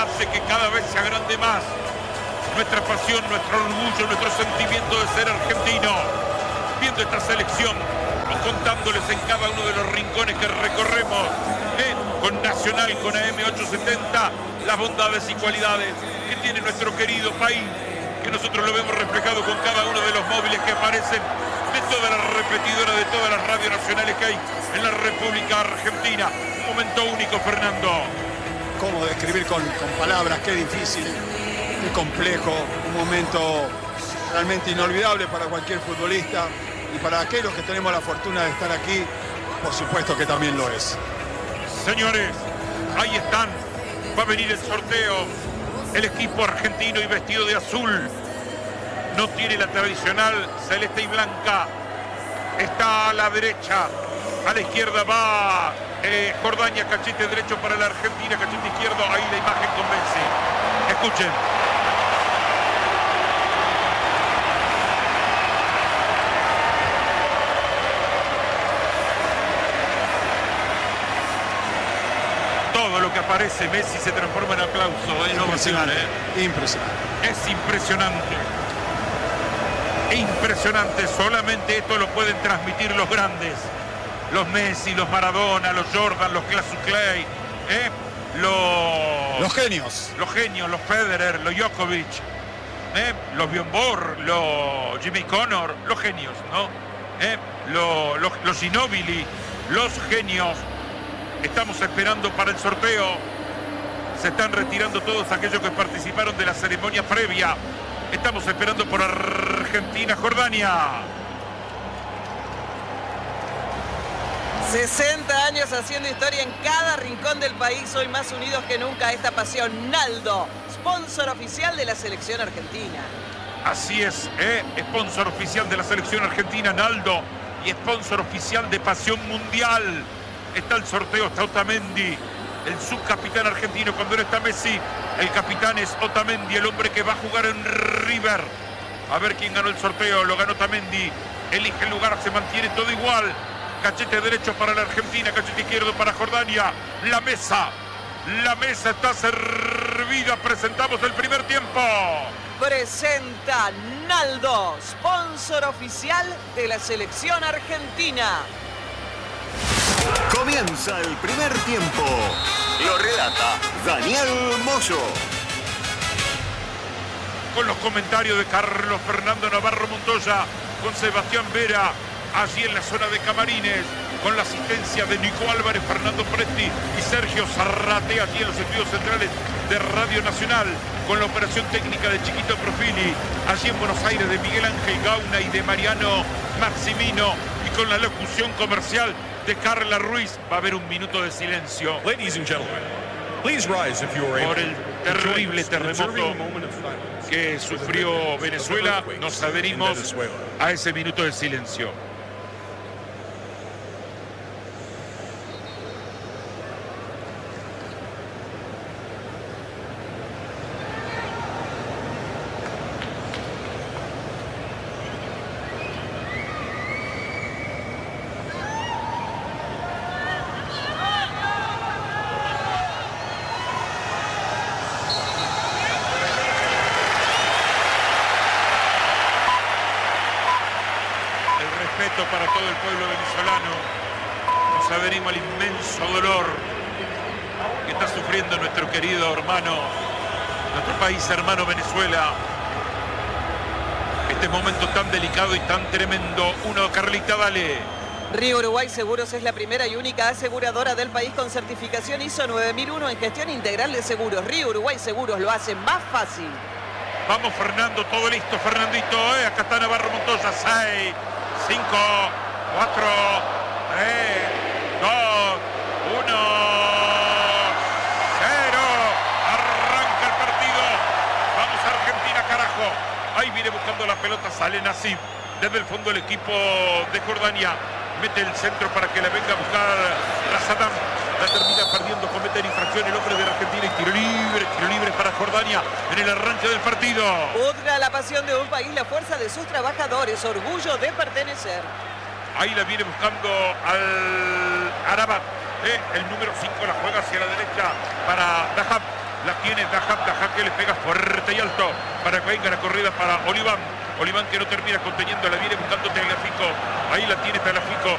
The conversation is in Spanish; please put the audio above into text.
hace que cada vez se agrande más nuestra pasión, nuestro orgullo, nuestro sentimiento de ser argentino. Viendo esta selección y contándoles en cada uno de los rincones que recorremos, con Nacional, con AM870, las bondades y cualidades que tiene nuestro querido país, que nosotros lo vemos reflejado con cada uno de los móviles que aparecen de todas las repetidoras, de todas las radios nacionales que hay en la República Argentina. Un momento único, Fernando. ¿Cómo describir con palabras? Qué difícil, qué complejo. Un momento realmente inolvidable para cualquier futbolista y para aquellos que tenemos la fortuna de estar aquí, por supuesto que también lo es. Señores, ahí están. Va a venir el sorteo. El equipo argentino y vestido de azul. No tiene la tradicional celeste y blanca. Está a la derecha. A la izquierda va Jordania, cachete derecho para la Argentina, cachete izquierdo. Ahí la imagen convence. Escuchen. Todo lo que aparece Messi se transforma en aplauso. Impresionante, impresionante. Es impresionante. Impresionante. Solamente esto lo pueden transmitir los grandes. Los Messi, los Maradona, los Jordan, los Cassius Clay. Los genios. Los genios, los Federer, los Djokovic. Los Bjorn Borg, los Jimmy Connor. Los genios, ¿no? Los Ginóbili. Los genios. Estamos esperando para el sorteo. Se están retirando todos aquellos que participaron de la ceremonia previa. Estamos esperando por Argentina, Jordania. 60 años haciendo historia en cada rincón del país. Hoy más unidos que nunca esta pasión. Naldo, sponsor oficial de la selección argentina. Así es, sponsor oficial de la selección argentina, Naldo. Y sponsor oficial de Pasión Mundial. Está el sorteo, está Otamendi, el subcapitán argentino. Cuando no está Messi, el capitán es Otamendi, el hombre que va a jugar en River. A ver quién ganó el sorteo. Lo ganó Otamendi. Elige el lugar, se mantiene todo igual. Cachete derecho para la Argentina, cachete izquierdo para Jordania. La mesa está servida. Presentamos el primer tiempo. Presenta Naldo, sponsor oficial de la selección argentina. Comienza el primer tiempo. Lo relata Daniel Moyo. Con los comentarios de Carlos Fernando Navarro Montoya, con Sebastián Vera, allí en la zona de camarines, con la asistencia de Nico Álvarez, Fernando Presti y Sergio Zarrate, allí en los estudios centrales de Radio Nacional, con la operación técnica de Chiquito Profili, allí en Buenos Aires de Miguel Ángel Gauna y de Mariano Maximino, y con la locución comercial de Carla Ruiz. Va a haber un minuto de silencio. Ladies and gentlemen, please rise if you are able. Por el terrible terremoto que sufrió Venezuela, nos adherimos a ese minuto de silencio. Para todo el pueblo venezolano, nos adherimos al inmenso dolor que está sufriendo nuestro querido hermano, nuestro país hermano Venezuela. Este momento tan delicado y tan tremendo. Carlita, dale. Río Uruguay Seguros es la primera y única aseguradora del país con certificación ISO 9001 en gestión integral de seguros. Río Uruguay Seguros lo hace más fácil. Vamos, Fernando, todo listo, Fernandito. Acá está Navarro Montoya. 6, 5, 4, 3, 2, 1, 0. Arranca el partido. Vamos Argentina, carajo. Ahí viene buscando la pelota, sale Nasib. Desde el fondo el equipo de Jordania. Mete el centro para que le venga a buscar Razadam. La termina perdiendo, comete infracción el hombre de la Argentina y tiro libre para Jordania en el arranque del partido. Otra la pasión de un país, la fuerza de sus trabajadores, orgullo de pertenecer. Ahí la viene buscando al Arabat. El número 5 la juega hacia la derecha para Dahab. La tiene Taja que le pega fuerte y alto para que venga la corrida para Oliván. Oliván que no termina conteniendo, la viene buscando Tagliafico. Ahí la tiene Tagliafico.